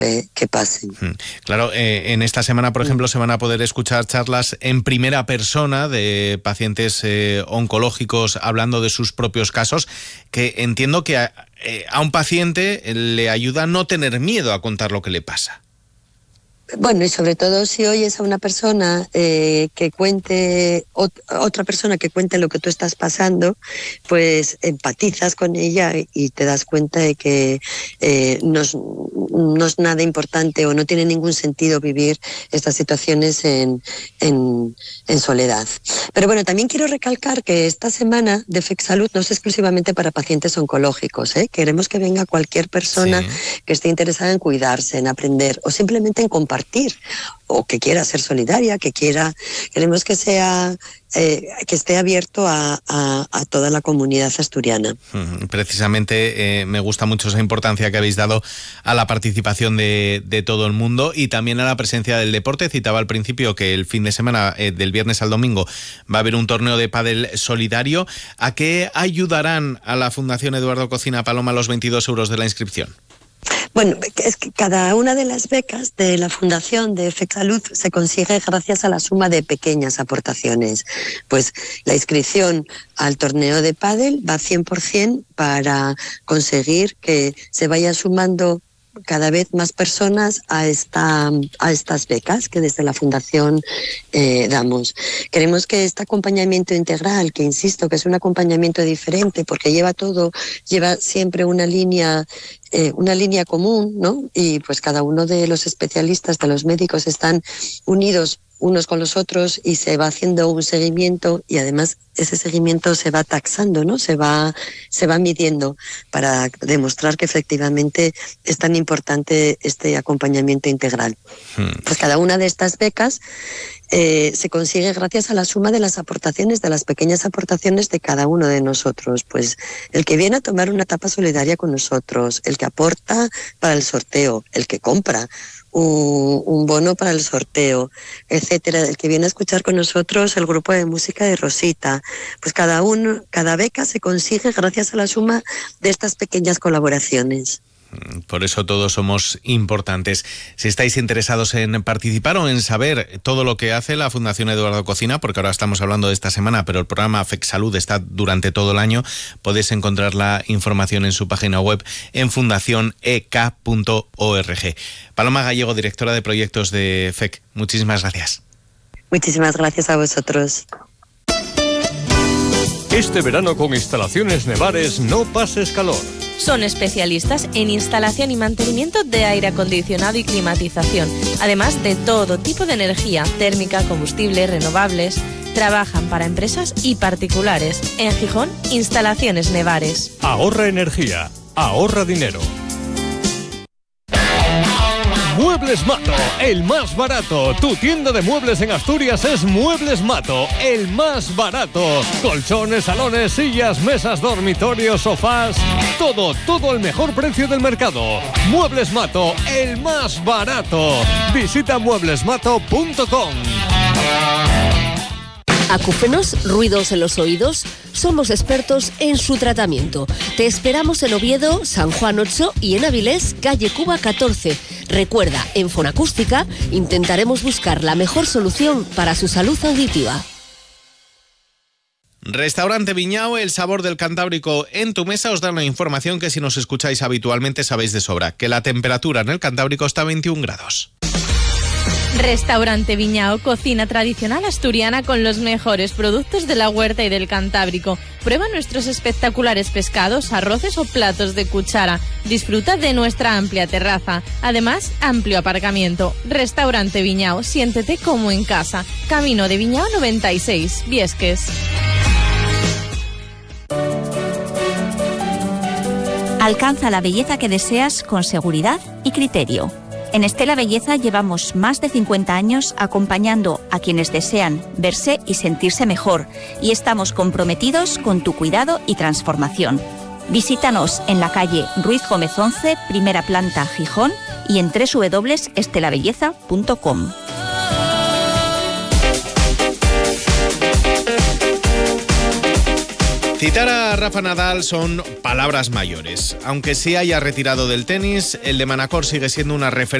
que pasen. Claro, en esta semana, por ejemplo, se van a poder escuchar charlas en primera persona de pacientes oncológicos hablando de sus propios casos, que entiendo que a un paciente le ayuda a no tener miedo a contar lo que le pasa. Bueno, y sobre todo si oyes a una persona que cuente, otra persona que cuente lo que tú estás pasando, pues empatizas con ella y te das cuenta de que no es nada importante o no tiene ningún sentido vivir estas situaciones en soledad. Pero bueno, también quiero recalcar que esta semana de FECSalud no es exclusivamente para pacientes oncológicos, ¿eh? Queremos que venga cualquier persona que esté interesada en cuidarse, en aprender o simplemente en compartir, o que quiera ser solidaria, queremos que sea que esté abierto a toda la comunidad asturiana. Precisamente me gusta mucho esa importancia que habéis dado a la participación de todo el mundo y también a la presencia del deporte. Citaba al principio que el fin de semana, del viernes al domingo, va a haber un torneo de pádel solidario. ¿A qué ayudarán a la Fundación Eduardo Cocina, Paloma, los 22 euros de la inscripción? Bueno, es que cada una de las becas de la Fundación de FECSalud se consigue gracias a la suma de pequeñas aportaciones. Pues la inscripción al torneo de pádel va 100% para conseguir que se vaya sumando cada vez más personas a estas becas que desde la Fundación damos. Queremos que este acompañamiento integral, que insisto que es un acompañamiento diferente porque lleva siempre una línea común, ¿no? Y pues cada uno de los especialistas, de los médicos, están unidos unos con los otros y se va haciendo un seguimiento y además ese seguimiento se va taxando, ¿no? Se va midiendo para demostrar que efectivamente es tan importante este acompañamiento integral. Pues cada una de estas becas se consigue gracias a la suma de las aportaciones, de las pequeñas aportaciones de cada uno de nosotros. Pues el que viene a tomar una tapa solidaria con nosotros, el que aporta para el sorteo, el que compra un bono para el sorteo, etcétera, el que viene a escuchar con nosotros el grupo de música de Rosita. Pues cada beca se consigue gracias a la suma de estas pequeñas colaboraciones. Por eso todos somos importantes. Si estáis interesados en participar o en saber todo lo que hace la Fundación Eduardo Cocina, porque ahora estamos hablando de esta semana, pero el programa FECSalud está durante todo el año, podéis encontrar la información en su página web en fundacionek.org. Paloma Gallego, directora de proyectos de FEC, muchísimas gracias. Muchísimas gracias a vosotros. Este verano con Instalaciones Nevares no pases calor. Son especialistas en instalación y mantenimiento de aire acondicionado y climatización, además de todo tipo de energía térmica, combustible, renovables. Trabajan para empresas y particulares. En Gijón, Instalaciones Nevares. Ahorra energía, ahorra dinero. Muebles Mato, el más barato. Tu tienda de muebles en Asturias es Muebles Mato, el más barato. Colchones, salones, sillas, mesas, dormitorios, sofás. Todo al mejor precio del mercado. Muebles Mato, el más barato. Visita mueblesmato.com. Acúfenos, ruidos en los oídos. Somos expertos en su tratamiento. Te esperamos en Oviedo, San Juan 8 y en Avilés, calle Cuba 14. Recuerda, en Fonacústica intentaremos buscar la mejor solución para su salud auditiva. Restaurante Viñao, el sabor del Cantábrico en tu mesa. Os da una información que si nos escucháis habitualmente sabéis de sobra, que la temperatura en el Cantábrico está a 21 grados. Restaurante Viñao, cocina tradicional asturiana con los mejores productos de la huerta y del Cantábrico. Prueba nuestros espectaculares pescados, arroces o platos de cuchara. Disfruta de nuestra amplia terraza. Además, amplio aparcamiento. Restaurante Viñao, siéntete como en casa. Camino de Viñao 96, Viesques. Alcanza la belleza que deseas con seguridad y criterio. En Estela Belleza llevamos más de 50 años acompañando a quienes desean verse y sentirse mejor y estamos comprometidos con tu cuidado y transformación. Visítanos en la calle Ruiz Gómez 11, primera planta, Gijón y en www.estelabelleza.com. Citar a Rafa Nadal son palabras mayores. Aunque se haya retirado del tenis, el de Manacor sigue siendo una referencia